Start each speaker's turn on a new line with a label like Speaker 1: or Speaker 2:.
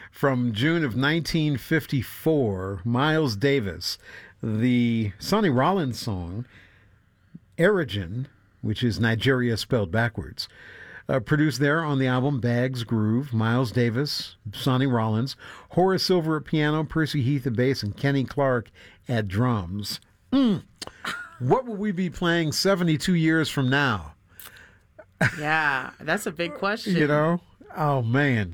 Speaker 1: from June of 1954, Miles Davis, the Sonny Rollins song, Erigen, which is Nigeria spelled backwards, produced there on the album Bags Groove. Miles Davis, Sonny Rollins, Horace Silver at piano, Percy Heath at bass, and Kenny Clark at drums. What will we be playing 72 years from now?
Speaker 2: Yeah, that's a big question.
Speaker 1: You know? Oh, man.